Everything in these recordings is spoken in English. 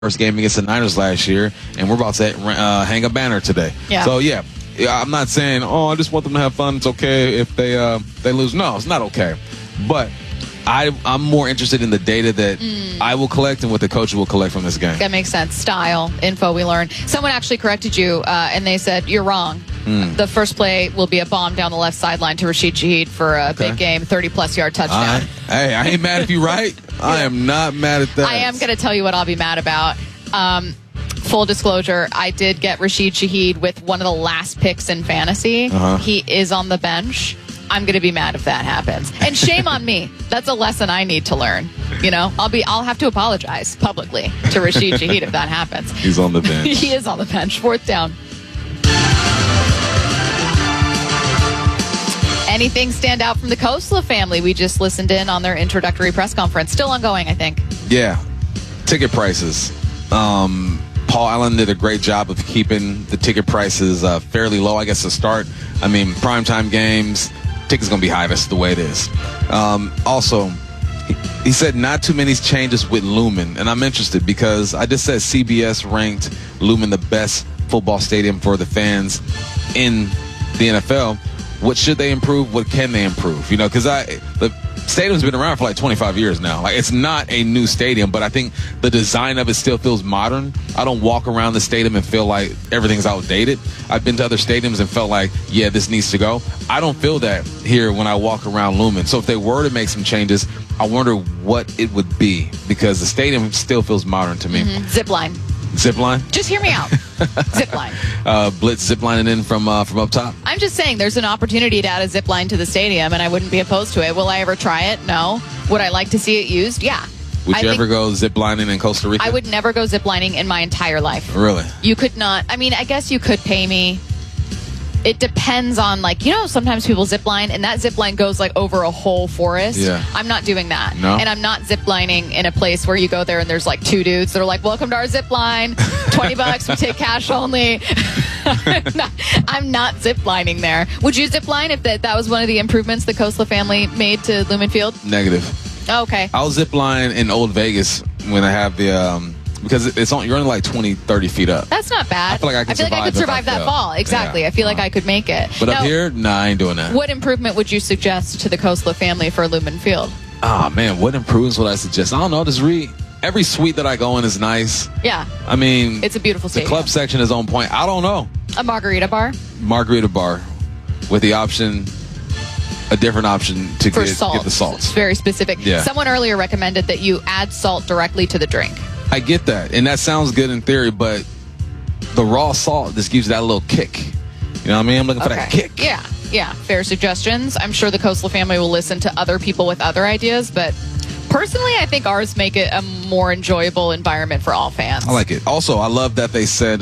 first game against the Niners last year, and we're about to hang a banner today. Yeah. So, yeah, I'm not saying, I just want them to have fun. It's okay if they lose. No, it's not okay. But I'm more interested in the data that I will collect and what the coach will collect from this game. That makes sense. Style, info we learned. Someone actually corrected you, and they said, you're wrong. The first play will be a bomb down the left sideline to Rashid Shaheed for a big game, 30-plus yard touchdown. Hey, I ain't mad if you're right. I am not mad at that. I am going to tell you what I'll be mad about. Full disclosure, I did get Rashid Shaheed with one of the last picks in fantasy. He is on the bench. I'm going to be mad if that happens. And shame on me. That's a lesson I need to learn. I'll have to apologize publicly to Rashid Shaheed if that happens. He's on the bench. He is on the bench. Fourth down. Anything stand out from the Khosla family? We just listened in on their introductory press conference. Still ongoing, I think. Yeah. Ticket prices. Paul Allen did a great job of keeping the ticket prices fairly low, I guess, to start. I mean, primetime games, tickets going to be high. That's the way it is. Also, he said not too many changes with Lumen, and I'm interested because I just said CBS ranked Lumen the best football stadium for the fans in the NFL. What should they improve? What can they improve? Because the stadium's been around for like 25 years now. Like, it's not a new stadium, but I think the design of it still feels modern. I don't walk around the stadium and feel like everything's outdated. I've been to other stadiums and felt like, yeah, this needs to go. I don't feel that here when I walk around Lumen. So if they were to make some changes, I wonder what it would be because the stadium still feels modern to me. Zipline. Zipline? Just hear me out. Zipline. Blitz ziplining in from up top. I'm just saying there's an opportunity to add a zipline to the stadium, and I wouldn't be opposed to it. Will I ever try it? No. Would I like to see it used? Yeah. Would you ever go ziplining in Costa Rica? I would never go ziplining in my entire life. Really? You could not. I mean, I guess you could pay me. It depends on, sometimes people zip line, and that zip line goes, over a whole forest. Yeah. I'm not doing that. No? And I'm not zip lining in a place where you go there and there's, two dudes that are like, welcome to our zip line, $20, we take cash only. I'm not zip lining there. Would you zip line if that was one of the improvements the Khosla family made to Lumen Field? Negative. Oh, okay. I'll zip line in Old Vegas when I have the... because you're only 20, 30 feet up. That's not bad. I feel like I could survive that fall. Exactly. Yeah. I feel like I could make it. But up here, I ain't doing that. What improvement would you suggest to the Khosla family for Lumen Field? Man, what improvements would I suggest? I don't know. Just every suite that I go in is nice. Yeah. I mean, it's a beautiful stadium. The club section is on point. I don't know. A margarita bar? Margarita bar with the option... a different option to get the salts. It's very specific. Yeah. Someone earlier recommended that you add salt directly to the drink. I get that, and that sounds good in theory, but the raw salt just gives you that little kick. You know what I mean? I'm looking for that kick. Yeah. Fair suggestions. I'm sure the Khosla family will listen to other people with other ideas, but personally, I think ours make it a more enjoyable environment for all fans. I like it. Also, I love that they said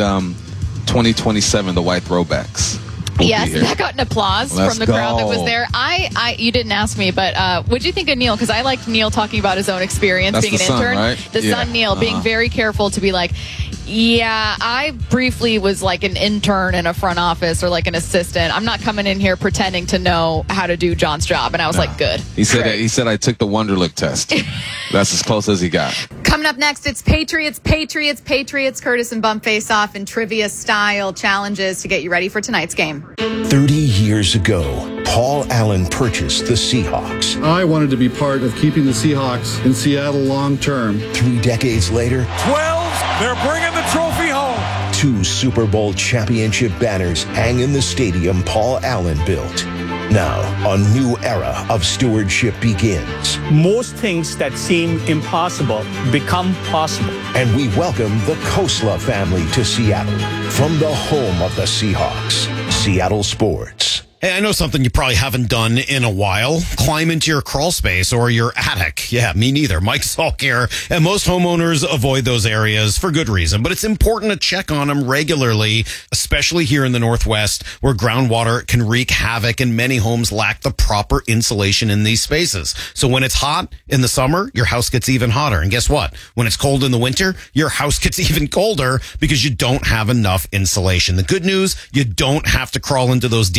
2027, the white throwbacks. Yes, that got an applause from the crowd that was there. You didn't ask me, but what'd you think of Neil? Because I liked Neil talking about his own experience being an intern. Right? The son, Neil, being very careful to be like, yeah, I briefly was like an intern in a front office or like an assistant. I'm not coming in here pretending to know how to do John's job. And I was like, good. He said I took the Wonderlic test. That's as close as he got. Coming up next, it's Patriots. Curtis and Bump face off in trivia style challenges to get you ready for tonight's game. 30 years ago, Paul Allen purchased the Seahawks. I wanted to be part of keeping the Seahawks in Seattle long term. 3 decades later, 12, they're bringing the trophy home. 2 Super Bowl championship banners hang in the stadium Paul Allen built. Now, a new era of stewardship begins. Most things that seem impossible become possible. And we welcome the Khosla family to Seattle from the home of the Seahawks, Seattle Sports. Hey, I know something you probably haven't done in a while. Climb into your crawl space or your attic. Yeah, me neither. Mike Salk here. And most homeowners avoid those areas for good reason. But it's important to check on them regularly, especially here in the Northwest, where groundwater can wreak havoc and many homes lack the proper insulation in these spaces. So when it's hot in the summer, your house gets even hotter. And guess what? When it's cold in the winter, your house gets even colder because you don't have enough insulation. The good news, you don't have to crawl into those dingy areas.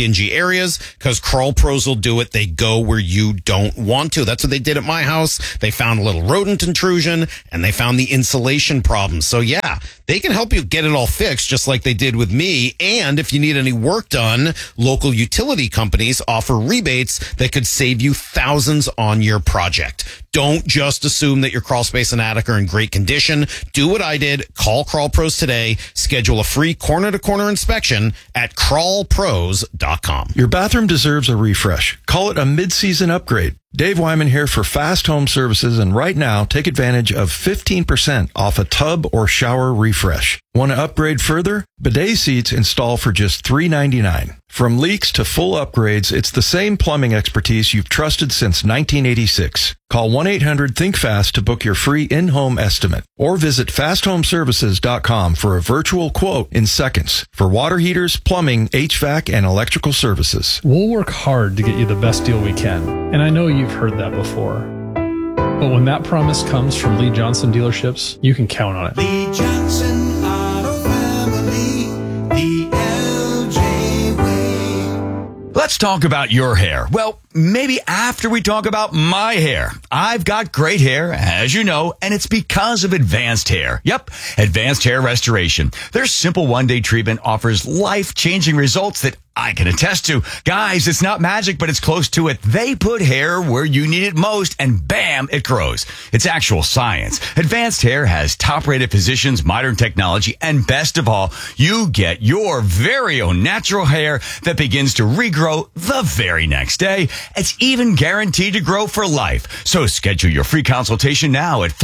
areas, because Crawl Pros will do it. They go where you don't want to. That's what they did at my house. They found a little rodent intrusion, and they found the insulation problem. So yeah, they can help you get it all fixed, just like they did with me. And if you need any work done, local utility companies offer rebates that could save you thousands on your project. Don't just assume that your crawl space and attic are in great condition. Do what I did. Call Crawl Pros today. Schedule a free corner-to-corner inspection at crawlpros.com. Your bathroom deserves a refresh. Call it a mid-season upgrade. Dave Wyman here for Fast Home Services, and right now, take advantage of 15% off a tub or shower refresh. Want to upgrade further? Bidet seats install for just $3.99. From leaks to full upgrades, it's the same plumbing expertise you've trusted since 1986. Call 1-800-THINK-FAST to book your free in-home estimate, or visit fasthomeservices.com for a virtual quote in seconds for water heaters, plumbing, HVAC, and electrical services. We'll work hard to get you the best deal we can, and I know you've heard that before. But when that promise comes from Lee Johnson Dealerships, you can count on it. Lee Johnson Auto Family, the LJ way. Let's talk about your hair. Well, maybe after we talk about my hair. I've got great hair, as you know, and it's because of Advanced Hair. Yep, Advanced Hair Restoration. Their simple one-day treatment offers life-changing results that I can attest to. Guys, it's not magic, but it's close to it. They put hair where you need it most, and bam, it grows. It's actual science. Advanced Hair has top-rated physicians, modern technology, and best of all, you get your very own natural hair that begins to regrow the very next day. It's even guaranteed to grow for life. So schedule your free consultation now at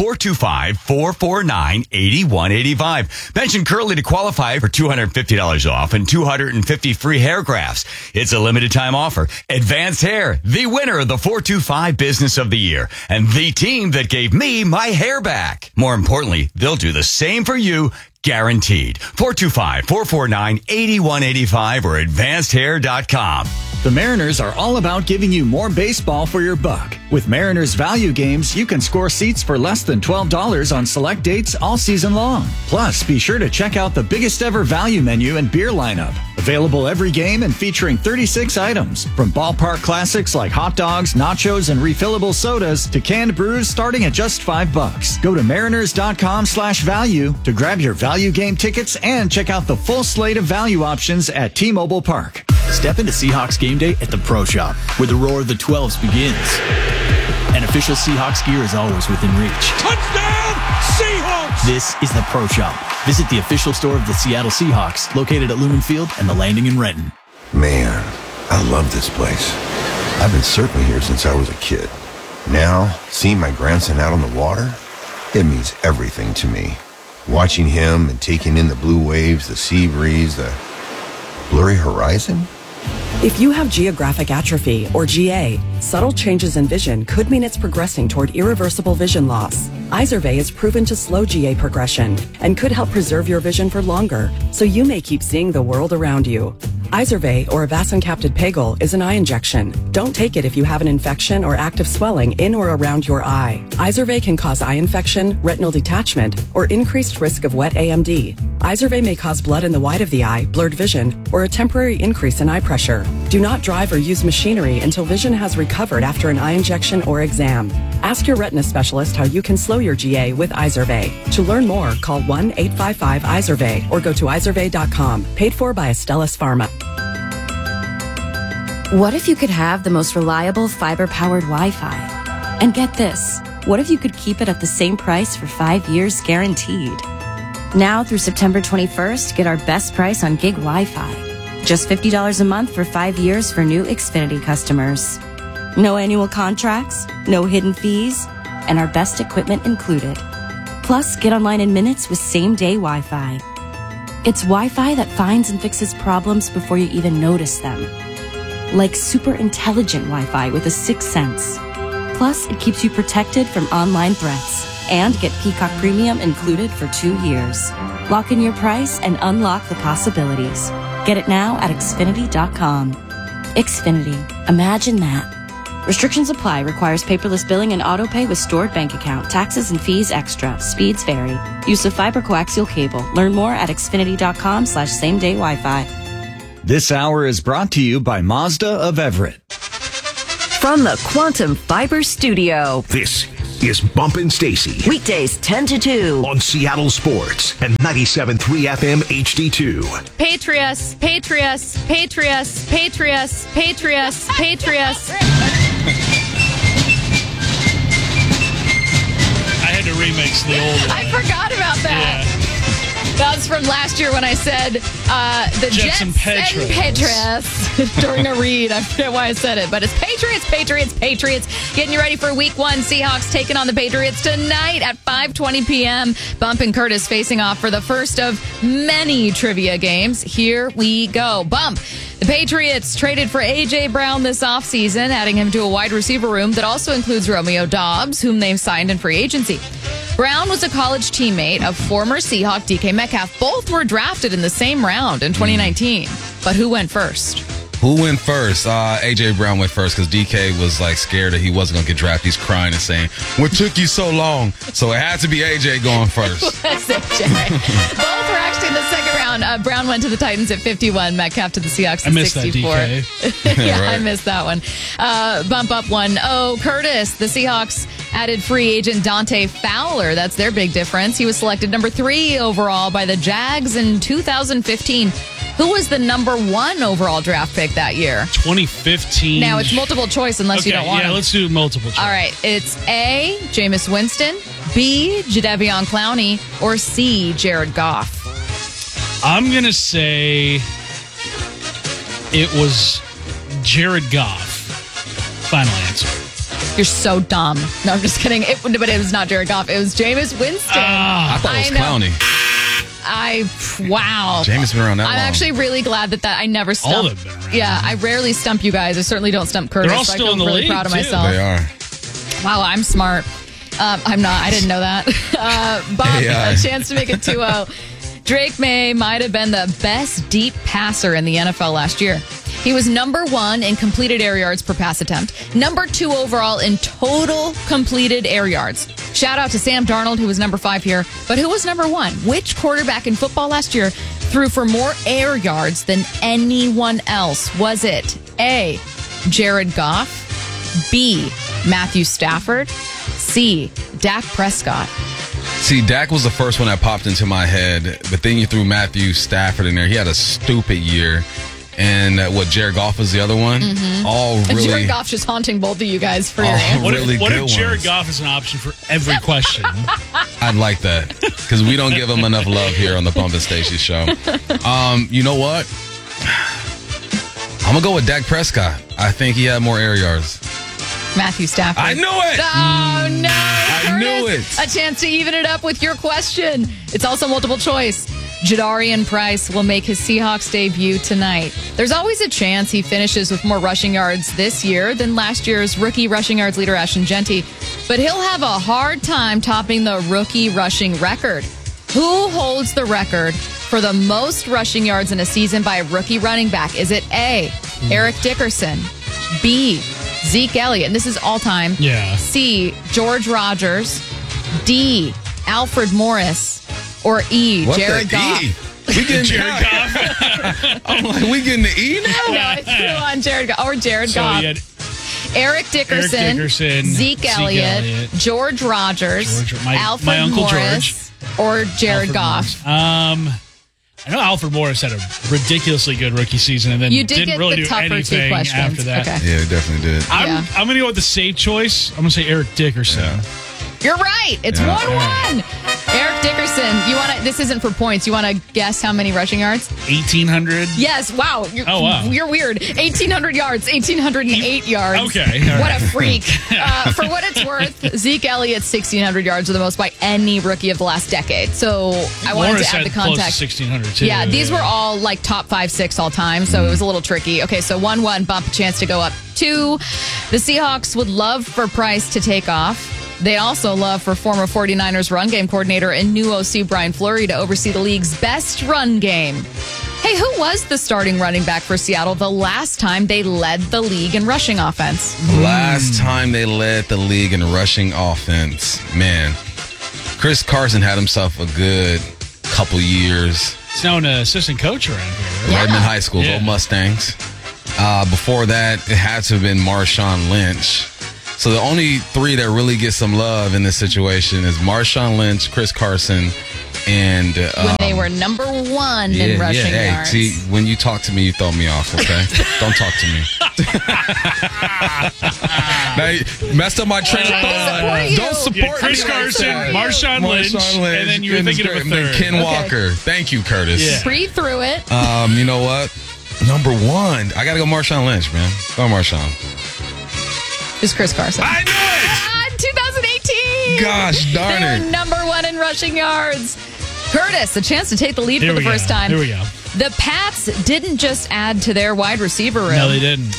425-449-8185. Mention Curly to qualify for $250 off and 250 free hair grafts. It's a limited time offer. Advanced Hair, the winner of the 425 Business of the Year, and the team that gave me my hair back. More importantly, they'll do the same for you, guaranteed. 425-449-8185 or advancedhair.com. The Mariners are all about giving you more baseball for your buck. With Mariners Value Games, you can score seats for less than $12 on select dates all season long. Plus, be sure to check out the biggest ever value menu and beer lineup. Available every game and featuring 36 items. From ballpark classics like hot dogs, nachos, and refillable sodas to canned brews starting at just $5. Go to mariners.com/value to grab your value game tickets and check out the full slate of value options at T-Mobile Park. Step into Seahawks game day at the Pro Shop, where the roar of the 12s begins. And official Seahawks gear is always within reach. Touchdown, Seahawks! This is the Pro Shop. Visit the official store of the Seattle Seahawks, located at Lumen Field and the Landing in Renton. Man, I love this place. I've been surfing here since I was a kid. Now, seeing my grandson out on the water, it means everything to me. Watching him and taking in the blue waves, the sea breeze, the blurry horizon. If you have geographic atrophy, or GA, subtle changes in vision could mean it's progressing toward irreversible vision loss. Izervay is proven to slow GA progression and could help preserve your vision for longer, so you may keep seeing the world around you. Izervay, or avacincaptad pegol, is an eye injection. Don't take it if you have an infection or active swelling in or around your eye. Izervay can cause eye infection, retinal detachment, or increased risk of wet AMD. Izervay may cause blood in the white of the eye, blurred vision, or a temporary increase in eye pressure. Do not drive or use machinery until vision has recovered after an eye injection or exam. Ask your retina specialist how you can slow your GA with Izervay. To learn more, call 1-855-IZERVAY or go to izervay.com. Paid for by Astellas Pharma. What if you could have the most reliable fiber-powered Wi-Fi? And get this, what if you could keep it at the same price for 5 years guaranteed? Now through September 21st, get our best price on gig Wi-Fi. Just $50 a month for 5 years for new Xfinity customers. No annual contracts, no hidden fees, and our best equipment included. Plus, get online in minutes with same-day Wi-Fi. It's Wi-Fi that finds and fixes problems before you even notice them. Like super intelligent Wi-Fi with a sixth sense. Plus, it keeps you protected from online threats. And get Peacock Premium included for 2 years. Lock in your price and unlock the possibilities. Get it now at Xfinity.com. Xfinity. Imagine that. Restrictions apply. Requires paperless billing and autopay with stored bank account. Taxes and fees extra. Speeds vary. Use of fiber coaxial cable. Learn more at Xfinity.com/same-day Wi-Fi. This hour is brought to you by Mazda of Everett. From the Quantum Fiber Studio. This is Bumpin' Stacy. Weekdays 10 to 2. On Seattle Sports and 97.3 FM HD2. Patriots, Patriots, Patriots, Patriots, Patriots, Patriots. I had to remix the old one. I forgot about that. Yeah. That was from last year when I said the Jets and Patriots during a read. I forget why I said it, but it's Patriots, Patriots, Patriots. Getting you ready for Week 1. Seahawks taking on the Patriots tonight at 5:20 p.m. Bump and Curtis facing off for the first of many trivia games. Here we go. Bump. The Patriots traded for A.J. Brown this offseason, adding him to a wide receiver room that also includes Romeo Doubs, whom they've signed in free agency. Brown was a college teammate of former Seahawk DK Metcalf. Both were drafted in the same round in 2019. But who went first? Who went first? A.J. Brown went first because DK was like scared that he wasn't going to get drafted. He's crying and saying, "What took you so long?" So it had to be A.J. going first. That's A.J. Both were actually in the second round. Brown went to the Titans at 51, Metcalf to the Seahawks at 64. I missed that, DK. Yeah, Right. I missed that one. Bump up 1-0. Curtis, the Seahawks added free agent Dante Fowler. That's their big difference. He was selected number 3 overall by the Jags in 2015. Who was the number 1 overall draft pick that year? 2015. Now, it's multiple choice unless you don't want yeah, him. let's do multiple choice. All right. It's A, Jameis Winston, B, Jadeveon Clowney, or C, Jared Goff. I'm going to say it was Jared Goff. Final answer. You're so dumb. No, I'm just kidding. But it was not Jared Goff. It was Jameis Winston. I thought it was Clowney. Wow. Jameis been around that long. I'm actually really glad that I never stumped. All of them been around. Yeah, I rarely stump you guys. I certainly don't stump Curtis. They're all so still I feel in the really league, proud of too. myself. They are. Wow, I'm smart. I'm not. I didn't know that. Bob, a chance to make it 2-0. Drake May might have been the best deep passer in the NFL last year. He was number 1 in completed air yards per pass attempt, number 2 overall in total completed air yards. Shout out to Sam Darnold, who was number 5 here. But who was number 1? Which quarterback in football last year threw for more air yards than anyone else? Was it A, Jared Goff, B, Matthew Stafford, C, Dak Prescott? See, Dak was the first one that popped into my head, but then you threw Matthew Stafford in there. He had a stupid year. And Jared Goff was the other one? Mm-hmm. All really. Jared Goff just haunting both of you guys for your answers. What if Jared Goff is an option for every question? I'd like that because we don't give him enough love here on the Bump and Stacey show. You know what? I'm going to go with Dak Prescott. I think he had more air yards. Matthew Stafford. I knew it! Oh, no. I knew it. A chance to even it up with your question. It's also multiple choice. Jadarian Price will make his Seahawks debut tonight. There's always a chance he finishes with more rushing yards this year than last year's rookie rushing yards leader Ashton Genty, but he'll have a hard time topping the rookie rushing record. Who holds the record for the most rushing yards in a season by a rookie running back? Is it A, Eric Dickerson, B, Zeke Elliott, and this is all time, C, George Rogers, D, Alfred Morris, or E, What Jared the Goff? E? We getting Jared Goff. I'm like, we getting the E now? No, I threw on Jared Goff. Or Jared So Goff. you had Eric Dickerson, Zeke Elliott, George Rogers, Alfred my Uncle Morris, or Jared Alfred Goff. Morris. I know Alfred Morris had a ridiculously good rookie season and then You did didn't get really the do tougher two anything questions. after that. Okay. Yeah, he definitely did. I'm going to go with the safe choice. I'm going to say Eric Dickerson. You're right. It's 1-1. Eric Dickerson, this isn't for points. You want to guess how many rushing yards? 1,800. Yes. Wow. You're weird. 1,800 yards. 1,808 yards. Okay. All What right. a freak. For what it's worth, Zeke Elliott's 1,600 yards are the most by any rookie of the last decade. So I wanted Morris to add the had close to context. 1,600 too. Yeah, these were all like top 5, 6 all time, so it was a little tricky. Okay, so 1-1, bump, a chance to go up 2. The Seahawks would love for Price to take off. They also love for former 49ers run game coordinator and new OC Brian Fleury to oversee the league's best run game. Hey, who was the starting running back for Seattle the last time they led the league in rushing offense? Last time they led the league in rushing offense, man, Chris Carson had himself a good couple years. He's now an assistant coach around here. Right? Redmond High School, Old Mustangs. Before that, it had to have been Marshawn Lynch. So the only three that really get some love in this situation is Marshawn Lynch, Chris Carson, and when they were number 1 in rushing yards. See, when you talk to me, you throw me off. Okay, don't talk to me. Now, you messed up my train of thought. Don't support Chris me. Carson, Marshawn Lynch, and then you were thinking of a third. Ken Walker. Thank you, Curtis. Yeah. Breathe through it. You know what? Number 1, I gotta go Marshawn Lynch, man. Go Marshawn. It's Chris Carson. I knew it. 2018. Gosh darn They're it. number 1 in rushing yards. Curtis, a chance to take the lead for the first time. Here we go. The Pats didn't just add to their wide receiver room. No, they didn't.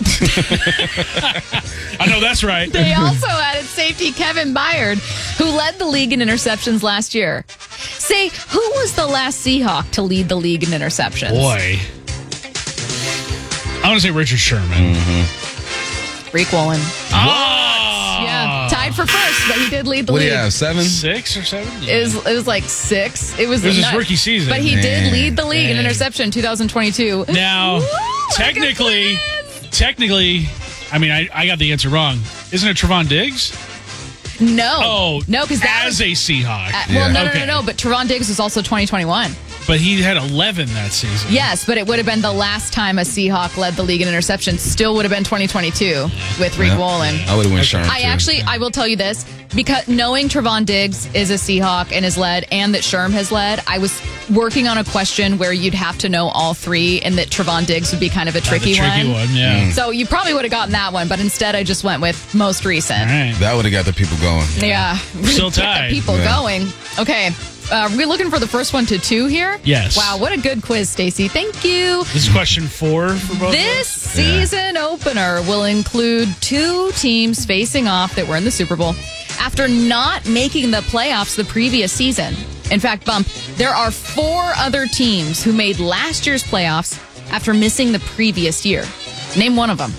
I know that's right. They also added safety Kevin Byard, who led the league in interceptions last year. Say, who was the last Seahawk to lead the league in interceptions? Boy. I want to say Richard Sherman. Reek Woolen. Oh! Yeah, tied for first, but he did lead the What league. do you have, 7? 6 or 7? It was like 6. It was his nuts. rookie season. But he did lead the league in Dang. interception in 2022. Now, technically, I mean, I got the answer wrong. Isn't it Trevon Diggs? No. Oh, no, because that as a Seahawk. no. But Trevon Diggs was also 2021. But he had 11 that season. Yes, but it would have been the last time a Seahawk led the league in interceptions. Still would have been 2022 with Reek Woolen. I would have went Sherman. I will tell you this, because knowing Trevon Diggs is a Seahawk and has led, and that Sherm has led, I was working on a question where you'd have to know all three, and that Trevon Diggs would be kind of a tricky one. Yeah. So you probably would have gotten that one, but instead I just went with most recent. That would have got the people going. Yeah. Still Get the tied. people going. Okay. Are we looking for the first one to 2 here? Yes. Wow, what a good quiz, Stacey. Thank you. This is question 4 for both This season opener will include 2 teams facing off that were in the Super Bowl after not making the playoffs the previous season. In fact, Bump, there are 4 other teams who made last year's playoffs after missing the previous year. Name one of them.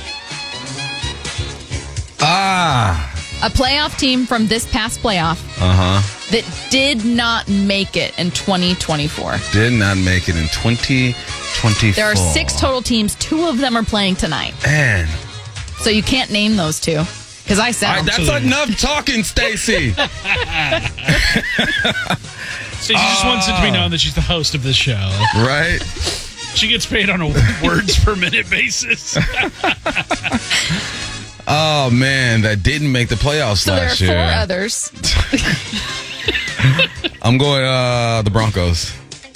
A playoff team from this past playoff that did not make it in 2024. Did not make it in 2024. There are 6 total teams. 2 of them are playing tonight. Man. So you can't name those 2. Because I said them. That's enough talking, Stacey. She just wants it to be known that she's the host of this show. Right? She gets paid on a words per minute basis. Oh, man, that didn't make the playoffs last year. So there are 4 others. I'm going the Broncos.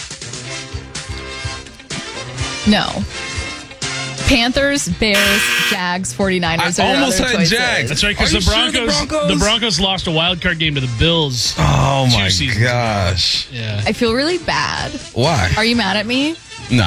No. Panthers, Bears, Jags, 49ers. I almost said Jags. That's right, because the Broncos lost a wild card game to the Bills. Oh, 2 my seasons gosh. ago. Yeah. I feel really bad. Why? Are you mad at me? Nah.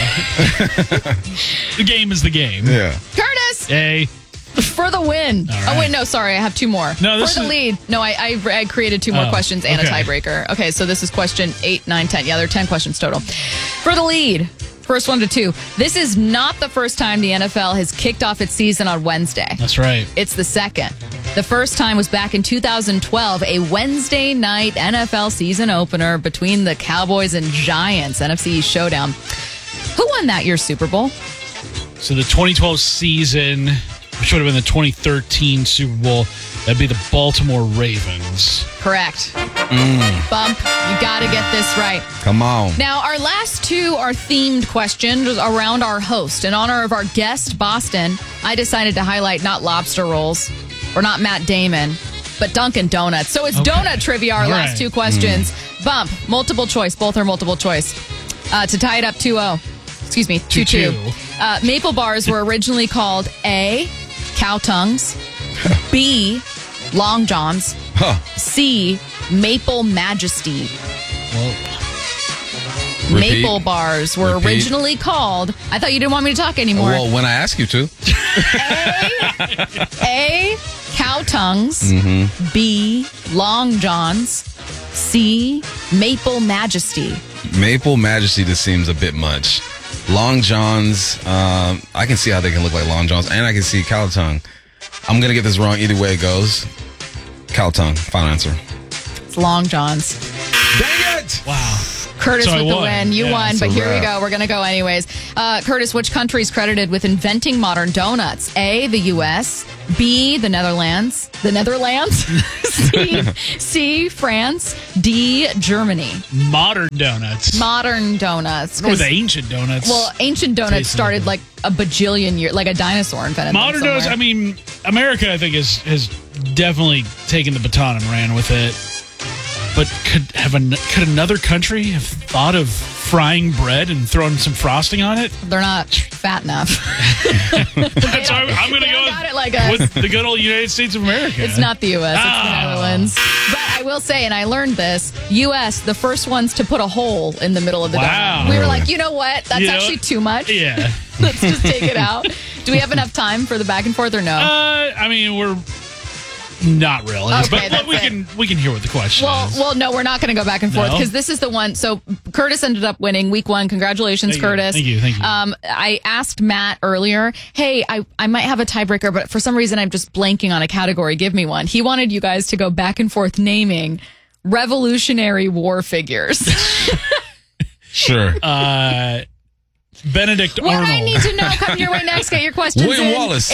The game is the game. Yeah. Curtis! Hey. For the win. All right. Oh, wait, no, sorry. I have 2 more. No, For the lead. No, I created 2 more questions and a okay. tiebreaker. Okay, so this is question 8, 9, 10. Yeah, there are 10 questions total. For the lead. First 1 to 2. This is not the first time the NFL has kicked off its season on Wednesday. That's right. It's the second. The first time was back in 2012, a Wednesday night NFL season opener between the Cowboys and Giants, NFC Showdown. Who won that year's Super Bowl? So the 2012 season, which would have been the 2013 Super Bowl, that'd be the Baltimore Ravens. Correct. Bump, you got to get this right. Come on. Now, our last 2 are themed questions around our host. In honor of our guest, Boston, I decided to highlight not lobster rolls or not Matt Damon, but Dunkin' Donuts. So it's donut trivia, our last 2 questions. Bump, multiple choice. Both are multiple choice. To tie it up 2-0. Excuse me, 2-2. Maple bars were originally called A, cow tongues, B, long johns, C, maple majesty. Whoa. Repeat. Maple bars were Repeat. originally called. I thought you didn't want me to talk anymore. Well, when I ask you to. A, cow tongues, B, long johns, C, maple majesty. Maple Majesty just seems a bit much. Long Johns, I can see how they can look like Long Johns, and I can see cow tongue. I'm going to get this wrong either way it goes. Cow tongue, final answer. It's long johns. Dang it! Wow. Curtis So I with the won. win. You Yeah, won, it's but a here we wrap. go. We're going to go anyways. Curtis, which country is credited with inventing modern donuts? A, the U.S., B, the Netherlands. The Netherlands? C, France. D, Germany. Modern donuts. Modern donuts. Or the 'cause- ancient donuts. Well, ancient donuts Tasted started like a bajillion years, like a dinosaur invented them Modern donuts, somewhere. I mean, America, I think, has definitely taken the baton and ran with it. But could another country have thought of frying bread and throwing some frosting on it? They're not fat enough. That's why I'm going to go got it like us. with the good old United States of America. It's not the U.S., it's the Netherlands. But I will say, and I learned this, U.S., the first ones to put a hole in the middle of the Wow. donut. We were like, you know what? That's You know actually what? too much. Yeah. Let's just take it out. Do we have enough time for the back and forth or no? I mean, we're not really. Okay, but we can hear what the question is. Well, no, we're not going to go back and forth No? because this is the one. So Curtis ended up winning week 1. Congratulations, Thank you. Curtis. Thank you. I asked Matt earlier, hey, I might have a tiebreaker, but for some reason I'm just blanking on a category. Give me one. He wanted you guys to go back and forth naming Revolutionary War figures. Sure. Benedict What Arnold. I need to know, come your way next. Get your questions William in. Wallace.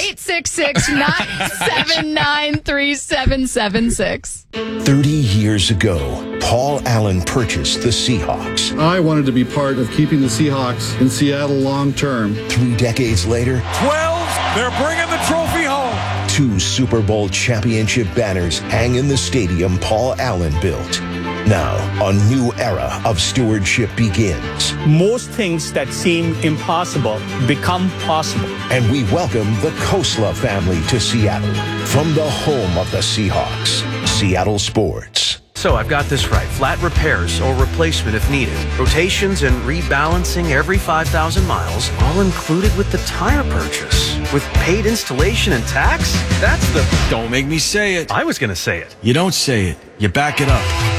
866-979-3776. 30 years ago, Paul Allen purchased the Seahawks. I wanted to be part of keeping the Seahawks in Seattle long term. 3 decades later, 12, they're bringing the trophy home. 2 Super Bowl championship banners hang in the stadium Paul Allen built. Now, a new era of stewardship begins. Most things that seem impossible become possible. And we welcome the Kosla family to Seattle from the home of the Seahawks, Seattle Sports. So I've got this right. Flat repairs or replacement if needed. Rotations and rebalancing every 5,000 miles, all included with the tire purchase. With paid installation and tax? That's the... Don't make me say it. I was going to say it. You don't say it. You back it up.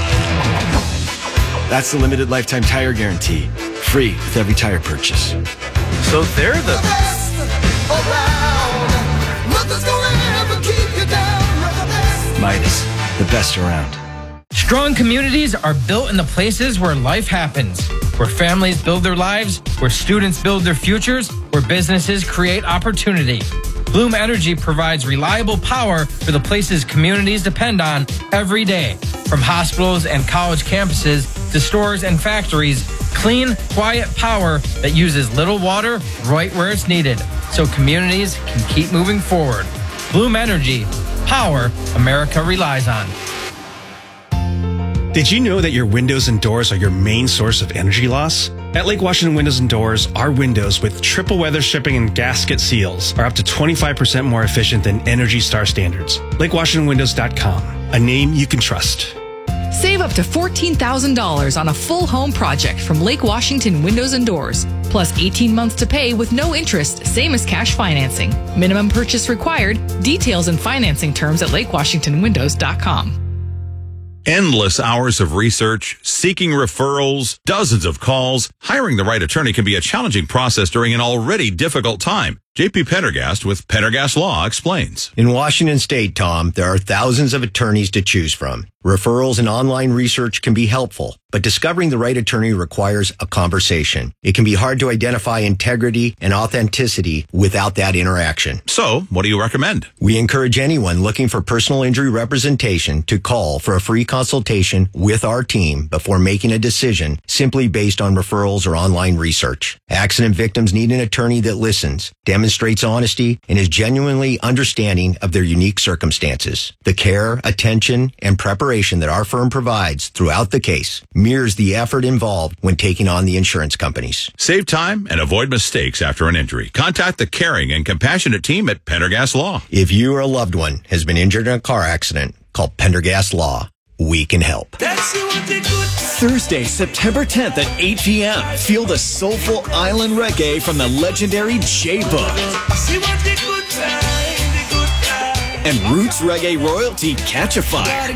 That's the limited lifetime tire guarantee. Free with every tire purchase. So they're the... Midas, the best around. Strong communities are built in the places where life happens, where families build their lives, where students build their futures, where businesses create opportunity. Bloom Energy provides reliable power for the places communities depend on every day. From hospitals and college campuses to stores and factories, clean, quiet power that uses little water right where it's needed, so communities can keep moving forward. Bloom Energy, power America relies on. Did you know that your windows and doors are your main source of energy loss? At Lake Washington Windows and Doors, our windows with triple weather stripping and gasket seals are up to 25% more efficient than Energy Star standards. LakeWashingtonWindows.com, a name you can trust. Save up to $14,000 on a full home project from Lake Washington Windows and Doors. Plus 18 months to pay with no interest, same as cash financing. Minimum purchase required. Details and financing terms at LakeWashingtonWindows.com. Endless hours of research, seeking referrals, dozens of calls. Hiring the right attorney can be a challenging process during an already difficult time. JP Pendergast with Pendergast Law explains. In Washington State, Tom, there are thousands of attorneys to choose from. Referrals and online research can be helpful, but discovering the right attorney requires a conversation. It can be hard to identify integrity and authenticity without that interaction. So, what do you recommend? We encourage anyone looking for personal injury representation to call for a free consultation with our team before making a decision simply based on referrals or online research. Accident victims need an attorney that listens, demonstrates honesty, and is genuinely understanding of their unique circumstances. The care, attention, and preparation that our firm provides throughout the case mirrors the effort involved when taking on the insurance companies. Save time and avoid mistakes after an injury. Contact the caring and compassionate team at Pendergast Law. If you or a loved one has been injured in a car accident, call Pendergast Law. We can help. Thursday, September 10th at 8 p.m. Feel the soulful island reggae from the legendary J-Book. And Roots Reggae royalty Catch a Fire.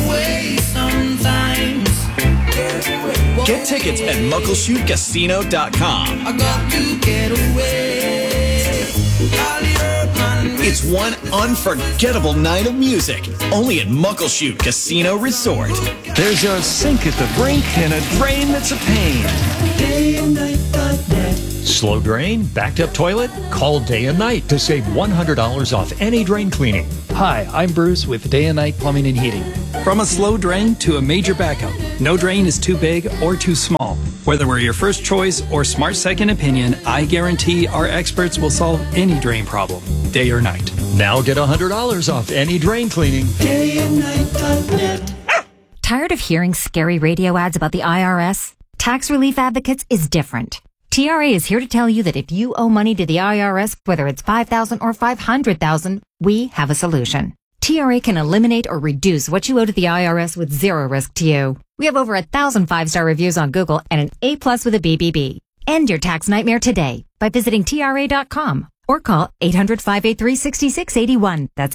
Get tickets at muckleshootcasino.com. It's one unforgettable night of music, only at Muckleshoot Casino Resort. There's a sink at the brink and a drain that's a pain. DayandNight.net. Slow drain? Backed up toilet? Call Day and Night to save $100 off any drain cleaning. Hi, I'm Bruce with Day and Night Plumbing and Heating. From a slow drain to a major backup, no drain is too big or too small. Whether we're your first choice or smart second opinion, I guarantee our experts will solve any drain problem, day or night. Now get $100 off any drain cleaning. DayandNight.net. Tired of hearing scary radio ads about the IRS? Tax Relief Advocates is different. TRA is here to tell you that if you owe money to the IRS, whether it's $5,000 or $500,000, we have a solution. TRA can eliminate or reduce what you owe to the IRS with zero risk to you. We have over 1,000 5-star reviews on Google and an A+ with a BBB. End your tax nightmare today by visiting TRA.com or call 800-583-6681. That's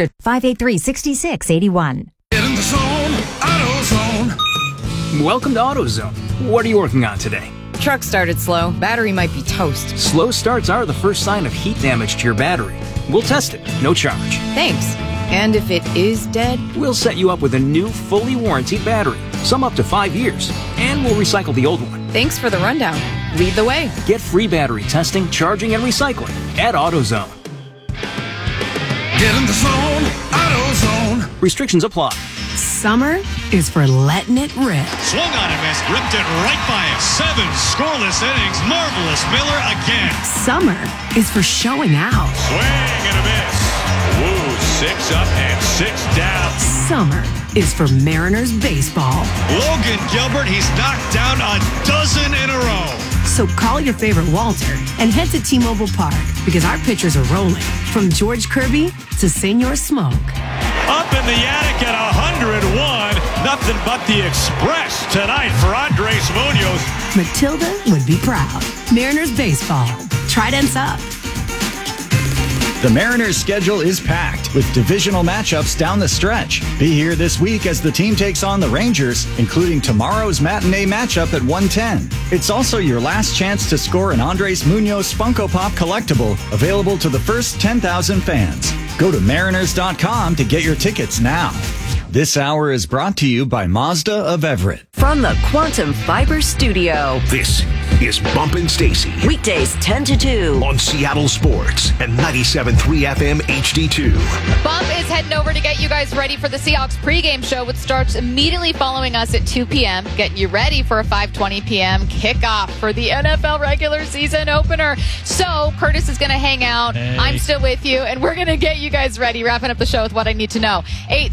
800-583-6681. Get in the zone, AutoZone. Welcome to AutoZone. What are you working on today? Truck started slow. Battery might be toast. Slow starts are the first sign of heat damage to your battery. We'll test it, no charge. Thanks. And if it is dead? We'll set you up with a new, fully warranted battery, some up to 5 years, and we'll recycle the old one. Thanks for the rundown. Lead the way. Get free battery testing, charging, and recycling at AutoZone. Get in the zone, AutoZone. Restrictions apply. Summer is for letting it rip. Swung on and missed, ripped it right by him. 7 scoreless innings. Marvelous Miller again. Summer is for showing out. Swing and a miss. Woo, 6 up and 6 down. Summer is for Mariners baseball. Logan Gilbert, he's knocked down a dozen in a row. So call your favorite Walter and head to T-Mobile Park because our pitchers are rolling. From George Kirby to Senor Smoke. Up in the attic at 101. Nothing but the express tonight for Andres Munoz. Matilda would be proud. Mariners baseball. Tridents up. The Mariners' schedule is packed with divisional matchups down the stretch. Be here this week as the team takes on the Rangers, including tomorrow's matinee matchup at 1:10. It's also your last chance to score an Andres Munoz Funko Pop collectible, available to the first 10,000 fans. Go to Mariners.com to get your tickets now. This hour is brought to you by Mazda of Everett. From the Quantum Fiber Studio. This is Bumpin' Stacy. Weekdays 10 to 2. On Seattle Sports and 97.3 FM HD2. Bump is heading over to get you guys ready for the Seahawks pregame show, which starts immediately following us at 2 p.m., getting you ready for a 5:20 p.m. kickoff for the NFL regular season opener. So Curtis is going to hang out. Hey. I'm still with you, and we're going to get you guys ready, wrapping up the show with what I need to know.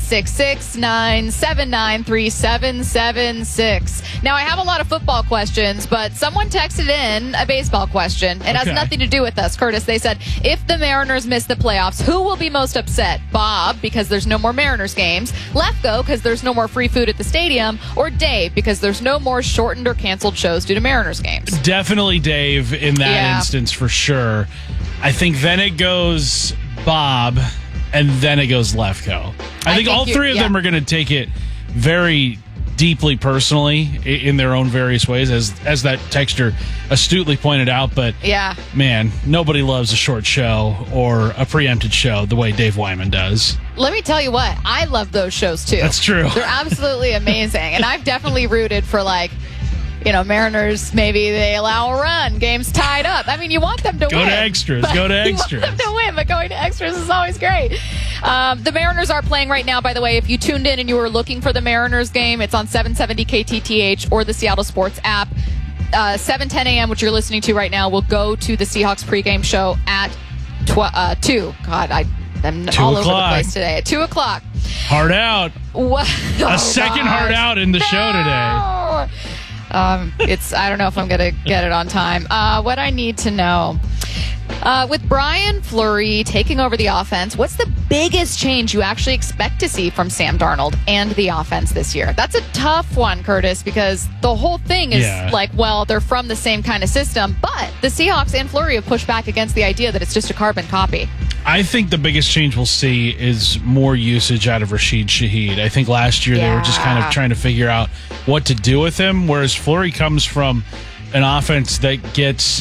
866-979-3776. Now, I have a lot of football questions, but someone texted in a baseball question. It has nothing to do with us, Curtis. They said, if the Mariners miss the playoffs, who will be most upset? Bob, because there's no more Mariners games. Lefko, because there's no more free food at the stadium. Or Dave, because there's no more shortened or canceled shows due to Mariners games. Definitely Dave in that instance, for sure. I think then it goes Bob, and then it goes Lefko. I think all three of them are going to take it very deeply personally in their own various ways, as that texter astutely pointed out. But man, nobody loves a short show or a preempted show the way Dave Wyman does. Let me tell you what, I love those shows too. That's true. They're absolutely amazing. And I've definitely rooted for, like, you know, Mariners, maybe they allow a run, game's tied up. I mean, you want them to win. Go to extras. You want them to win, but going to extras is always great. The Mariners are playing right now, by the way. If you tuned in and you were looking for the Mariners game, it's on 770 KTTH or the Seattle Sports app. 7:10 a.m., which you're listening to right now, will go to the Seahawks pregame show at 2. God, I'm all over the place today. At 2 o'clock. Hard out. What? A second hard out in the show today. I don't know if I'm going to get it on time. What I need to know. With Brian Fleury taking over the offense, what's the biggest change you actually expect to see from Sam Darnold and the offense this year? That's a tough one, Curtis, because the whole thing is well, they're from the same kind of system, but the Seahawks and Fleury have pushed back against the idea that it's just a carbon copy. I think the biggest change we'll see is more usage out of Rashid Shaheed. I think last year they were just kind of trying to figure out what to do with him, whereas Fleury comes from an offense that gets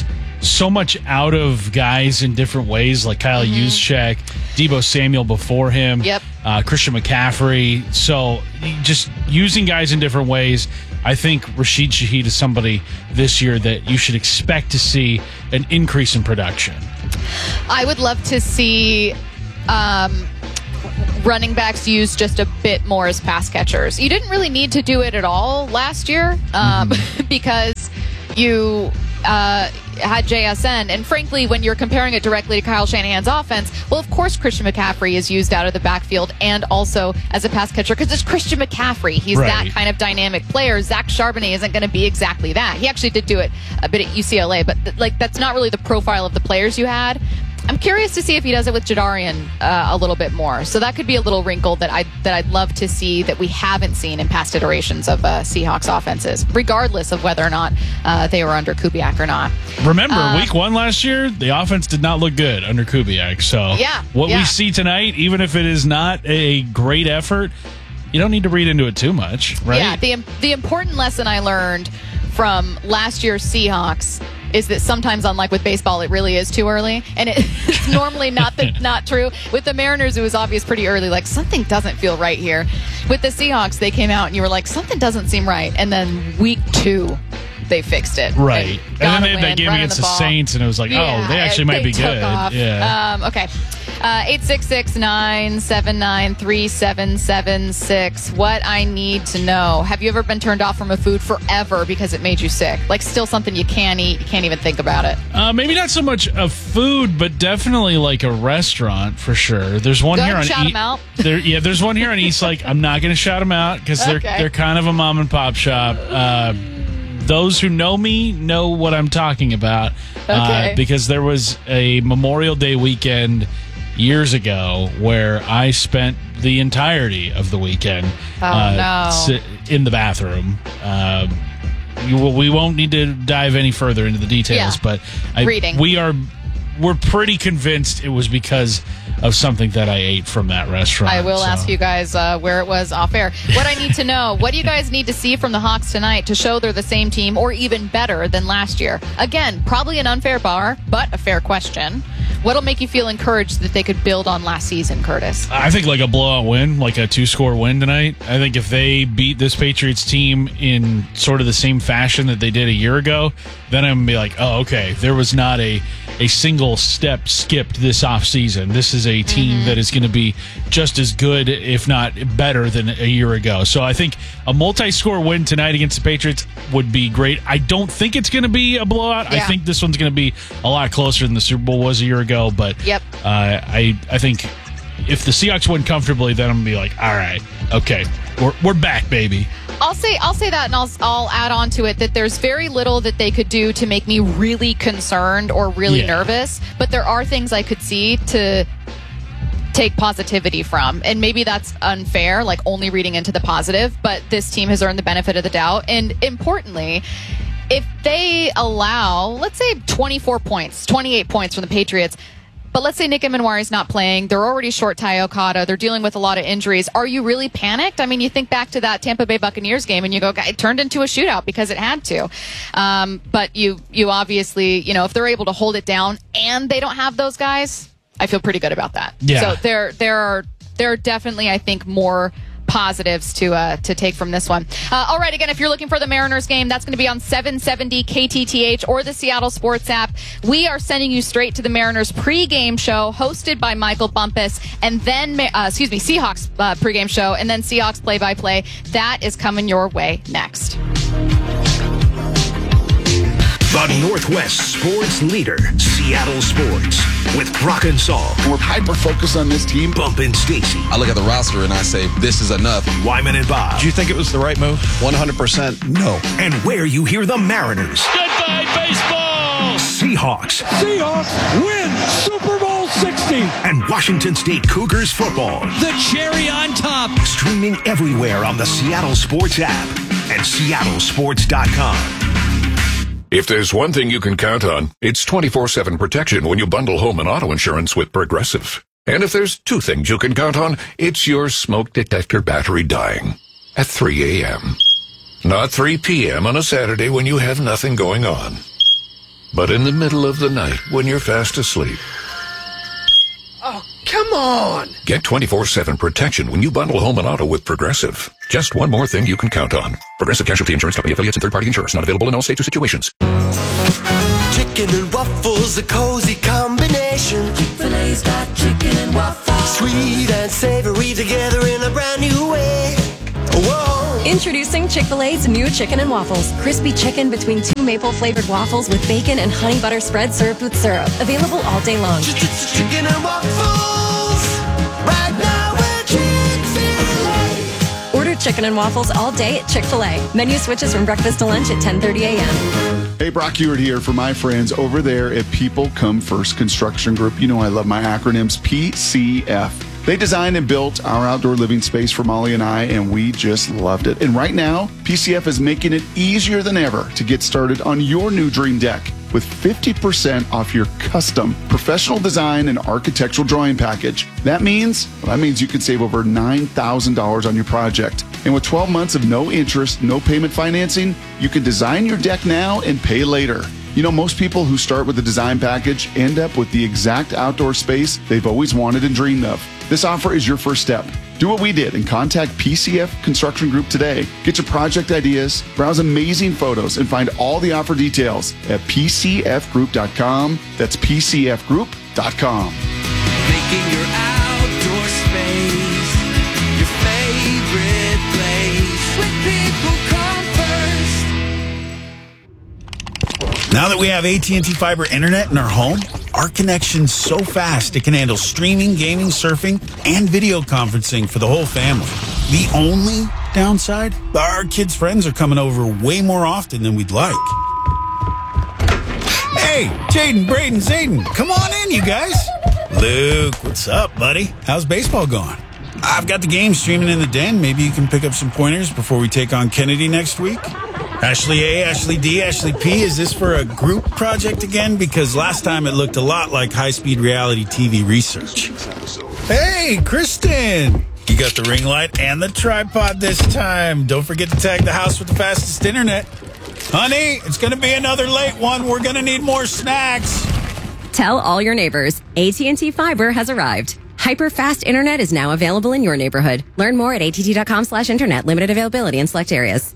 so much out of guys in different ways, like Kyle Juszczyk, Deebo Samuel before him, Christian McCaffrey. So just using guys in different ways. I think Rashid Shaheed is somebody this year that you should expect to see an increase in production. I would love to see running backs used just a bit more as pass catchers. You didn't really need to do it at all last year because you had JSN. And frankly, when you're comparing it directly to Kyle Shanahan's offense, well, of course, Christian McCaffrey is used out of the backfield and also as a pass catcher because it's Christian McCaffrey. He's that kind of dynamic player. Zach Charbonnet isn't going to be exactly that. He actually did do it a bit at UCLA, but that's not really the profile of the players you had. I'm curious to see if he does it with Jadarian a little bit more. So that could be a little wrinkle that I'd love to see that we haven't seen in past iterations of Seahawks offenses, regardless of whether or not they were under Kubiak or not. Remember, week 1 last year, the offense did not look good under Kubiak. So we see tonight, even if it is not a great effort, you don't need to read into it too much, right? Yeah, the important lesson I learned from last year's Seahawks is that sometimes, unlike with baseball, it really is too early. And it's normally not true. With the Mariners, it was obvious pretty early, like something doesn't feel right here. With the Seahawks, they came out and you were like, something doesn't seem right. And then week 2, they fixed it. Right. And then they had that game against the Saints, and it was like, oh, they actually might be good. Yeah. Okay. 866-979-3776. What I need to know. Have you ever been turned off from a food forever because it made you sick? Like still something you can't eat, you can't even think about it. Maybe not so much a food, but definitely like a restaurant for sure. There's one here on shout them out. There's one here on East Lake. I'm not going to shout them out because they're kind of a mom and pop shop. Those who know me know what I'm talking about because there was a Memorial Day weekend years ago where I spent the entirety of the weekend in the bathroom. We won't need to dive any further into the details, but we're pretty convinced it was because of something that I ate from that restaurant. I will ask you guys where it was off air. What I need to know, what do you guys need to see from the Hawks tonight to show they're the same team or even better than last year? Again, probably an unfair bar, but a fair question. What'll make you feel encouraged that they could build on last season, Curtis? I think like a blowout win, like a 2-score win tonight. I think if they beat this Patriots team in sort of the same fashion that they did a year ago, then I'm going to be like, oh, okay, there was not a single step skipped this offseason. This is a team that is going to be just as good, if not better, than a year ago. So I think a multi-score win tonight against the Patriots would be great. I don't think it's going to be a blowout. I think this one's going to be a lot closer than the Super Bowl was a year ago. But I think if the Seahawks win comfortably, then I'm going to be like, all right, okay, we're back, baby. I'll say that, and I'll add on to it that there's very little that they could do to make me really concerned or really nervous, but there are things I could see to take positivity from, and maybe that's unfair, like only reading into the positive, but this team has earned the benefit of the doubt. And importantly, if they allow, let's say 24 points, 28 points from the Patriots, but let's say Nick Emenwari is not playing. They're already short Ty Okada. They're dealing with a lot of injuries. Are you really panicked? I mean, you think back to that Tampa Bay Buccaneers game and you go, it turned into a shootout because it had to. But you obviously, if they're able to hold it down and they don't have those guys, I feel pretty good about that. Yeah. So there are definitely, I think, more positives to take from this one. All right, again, if you're looking for the Mariners game, that's going to be on 770 KTTH or the Seattle Sports app. We are sending you straight to the Mariners pregame show hosted by Michael Bumpus, and then Seahawks pregame show, and then Seahawks play-by-play. That is coming your way next. The Northwest sports leader, Seattle Sports, with Brock and Saul. We're hyper-focused on this team. Bump and Stacy. I look at the roster and I say, this is enough. Wyman and Bob. Do you think it was the right move? 100% no. And where you hear the Mariners. Goodbye, baseball! Seahawks. Seahawks win Super Bowl 60. And Washington State Cougars football. The cherry on top. Streaming everywhere on the Seattle Sports app and seattlesports.com. If there's one thing you can count on, it's 24/7 protection when you bundle home and auto insurance with Progressive. And if there's two things you can count on, it's your smoke detector battery dying at 3 a.m. Not 3 p.m. on a Saturday when you have nothing going on. But in the middle of the night, when you're fast asleep, Oh, come on! get 24/7 protection when you bundle home and auto with Progressive. Just one more thing you can count on. Progressive Casualty Insurance Company affiliates and third-party insurers. Not available in all states or situations. Chicken and waffles, a cozy combination. Chick-fil-A's got chicken and waffles. Sweet and savory together in a brand new way. Whoa! Introducing Chick-fil-A's new chicken and waffles. Crispy chicken between 2 maple-flavored waffles with bacon and honey butter spread served with syrup. Available all day long. Chicken and waffles. Right now we're Chick-fil-A. Order chicken and waffles all day at Chick-fil-A. Menu switches from breakfast to lunch at 10:30 a.m. Hey, Brock Ewart here for my friends over there at People Come First Construction Group. You know I love my acronyms, PCF. They designed and built our outdoor living space for Molly and I, and we just loved it. And right now, PCF is making it easier than ever to get started on your new dream deck with 50% off your custom professional design and architectural drawing package. That means you can save over $9,000 on your project. And with 12 months of no interest, no payment financing, you can design your deck now and pay later. You know, most people who start with a design package end up with the exact outdoor space they've always wanted and dreamed of. This offer is your first step. Do what we did and contact PCF Construction Group today. Get your project ideas, browse amazing photos, and find all the offer details at PCFgroup.com. That's PCFgroup.com. Making your outdoor space your favorite place. With People Come First. Now that we have AT&T Fiber Internet in our home, our connection's so fast it can handle streaming, gaming, surfing, and video conferencing for the whole family. The only downside? Our kids' friends are coming over way more often than we'd like. Hey, Jaden, Braden, Zayden, come on in, you guys. Luke, what's up, buddy? How's baseball going? I've got the game streaming in the den. Maybe you can pick up some pointers before we take on Kennedy next week. Ashley A, Ashley D, Ashley P, is this for a group project again? Because last time it looked a lot like high-speed reality TV research. Hey, Kristen! You got the ring light and the tripod this time. Don't forget to tag the house with the fastest internet. Honey, it's going to be another late one. We're going to need more snacks. Tell all your neighbors, AT&T Fiber has arrived. Hyper-fast internet is now available in your neighborhood. Learn more at att.com/internet. Limited availability in select areas.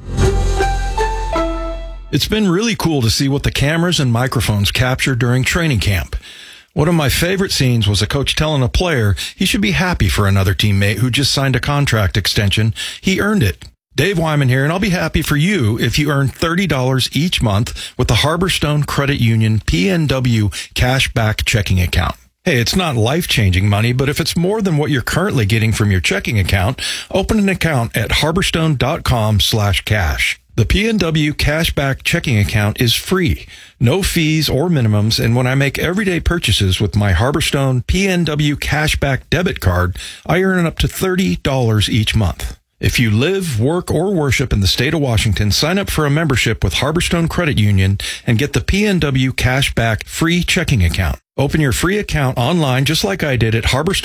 It's been really cool to see what the cameras and microphones captured during training camp. One of my favorite scenes was a coach telling a player he should be happy for another teammate who just signed a contract extension. He earned it. Dave Wyman here, and I'll be happy for you if you earn $30 each month with the Harborstone Credit Union PNW Cashback Checking Account. Hey, it's not life-changing money, but if it's more than what you're currently getting from your checking account, open an account at harborstone.com/cash. The PNW Cashback Checking Account is free, no fees or minimums, and when I make everyday purchases with my Harborstone PNW Cashback debit card, I earn up to $30 each month. If you live, work, or worship in the state of Washington, sign up for a membership with Harborstone Credit Union and get the PNW Cashback free checking account. Open your free account online just like I did at